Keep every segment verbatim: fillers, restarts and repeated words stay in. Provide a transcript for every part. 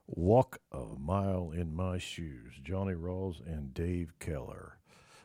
Walk a Mile in My Shoes, Johnny Rawls and Dave Keller.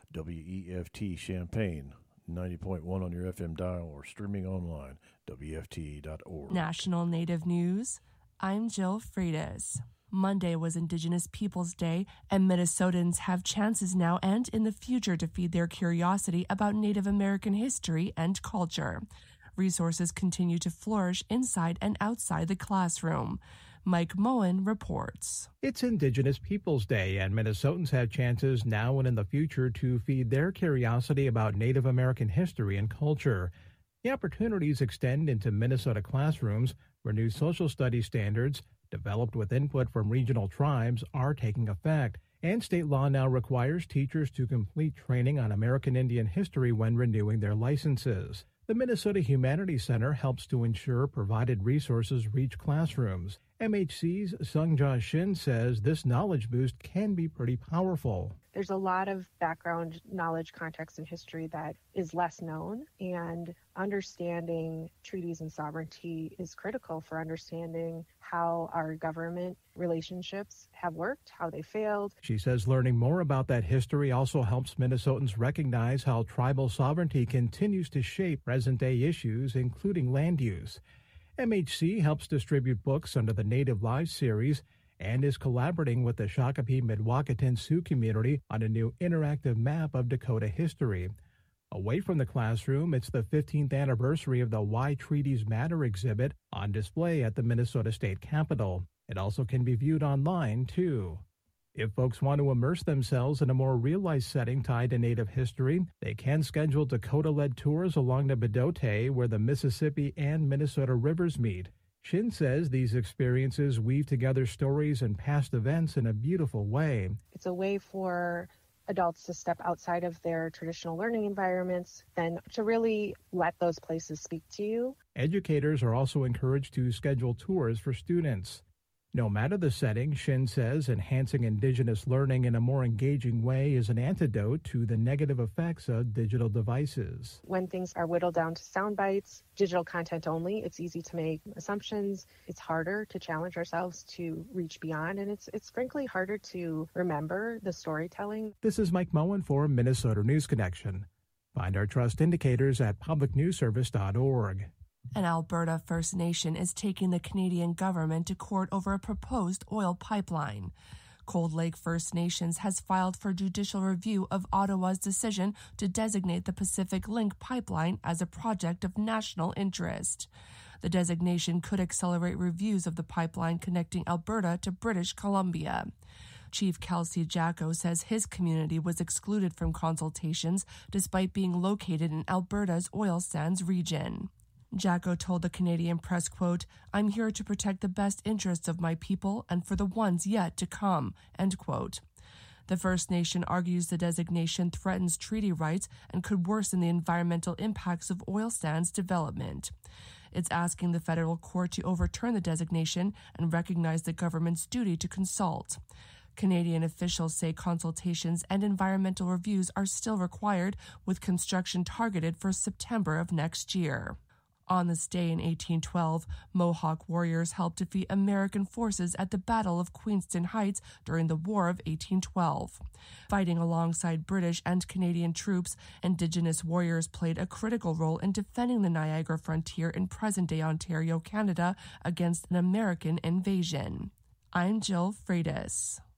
W E F T Champaign, ninety point one on your F M dial or streaming online, W F T dot org. National Native News. I'm Jill Freitas. Monday was Indigenous Peoples Day, and Minnesotans have chances now and in the future to feed their curiosity about Native American history and culture. Resources continue to flourish inside and outside the classroom. Mike Moen reports. It's Indigenous Peoples Day, and Minnesotans have chances now and in the future to feed their curiosity about Native American history and culture. The opportunities extend into Minnesota classrooms, where new social studies standards, developed with input from regional tribes, are taking effect. And state law now requires teachers to complete training on American Indian history when renewing their licenses. The Minnesota Humanities Center helps to ensure provided resources reach classrooms. M H C's Sungja Shin says this knowledge boost can be pretty powerful. There's a lot of background knowledge, context, and history that is less known, and understanding treaties and sovereignty is critical for understanding how our government relationships have worked, how they failed. She says learning more about that history also helps Minnesotans recognize how tribal sovereignty continues to shape present-day issues, including land use. M H C helps distribute books under the Native Lives series and is collaborating with the Shakopee Mdewakanton Sioux community on a new interactive map of Dakota history. Away from the classroom, it's the fifteenth anniversary of the Why Treaties Matter exhibit on display at the Minnesota State Capitol. It also can be viewed online, too. If folks want to immerse themselves in a more realized setting tied to Native history, they can schedule Dakota-led tours along the Bdote, where the Mississippi and Minnesota rivers meet. Shin says these experiences weave together stories and past events in a beautiful way. It's a way for adults to step outside of their traditional learning environments and to really let those places speak to you. Educators are also encouraged to schedule tours for students. No matter the setting, Shin says enhancing Indigenous learning in a more engaging way is an antidote to the negative effects of digital devices. When things are whittled down to sound bites, digital content only, it's easy to make assumptions. It's harder to challenge ourselves to reach beyond, and it's it's frankly harder to remember the storytelling. This is Mike Moen for Minnesota News Connection. Find our trust indicators at public news service dot org. An Alberta First Nation is taking the Canadian government to court over a proposed oil pipeline. Cold Lake First Nations has filed for judicial review of Ottawa's decision to designate the Pacific Link pipeline as a project of national interest. The designation could accelerate reviews of the pipeline connecting Alberta to British Columbia. Chief Kelsey Jacko says his community was excluded from consultations despite being located in Alberta's oil sands region. Jacko told the Canadian Press, quote, "I'm here to protect the best interests of my people and for the ones yet to come," end quote. The First Nation argues the designation threatens treaty rights and could worsen the environmental impacts of oil sands development. It's asking the federal court to overturn the designation and recognize the government's duty to consult. Canadian officials say consultations and environmental reviews are still required, with construction targeted for September of next year. On this day in eighteen twelve, Mohawk warriors helped defeat American forces at the Battle of Queenston Heights during the War of eighteen twelve. Fighting alongside British and Canadian troops, Indigenous warriors played a critical role in defending the Niagara frontier in present-day Ontario, Canada, against an American invasion. I'm Jill Freitas.